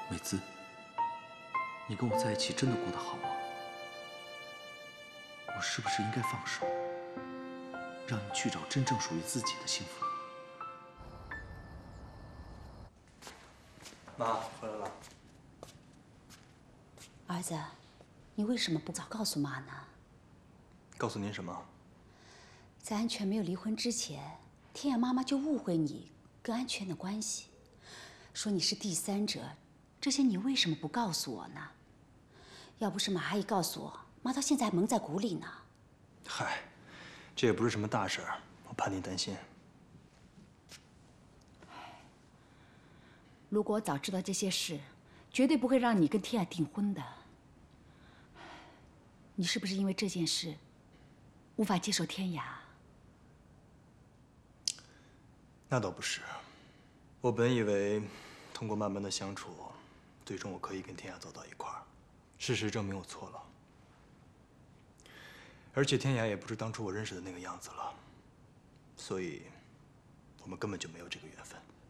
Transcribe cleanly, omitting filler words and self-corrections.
美姿，你跟我在一起真的过得好吗？我是不是应该放手，让你去找真正属于自己的幸福？ 妈，回来了。 儿子，你为什么不早告诉妈呢？ 告诉您什么？ 在安全没有离婚之前，天雅妈妈就误会你跟安全的关系，说你是第三者。这些你为什么不告诉我呢？要不是马阿姨告诉我，妈到现在还蒙在鼓里呢。 嗨，这也不是什么大事儿，我怕您担心。 如果我早知道这些事，绝对不会让你跟天雅订婚的。你是不是因为这件事无法接受天雅？ 那倒不是，我本以为通过慢慢的相处，最终我可以跟天雅走到一块儿。事实证明我错了，而且天雅也不是当初我认识的那个样子了，所以我们根本就没有这个缘分。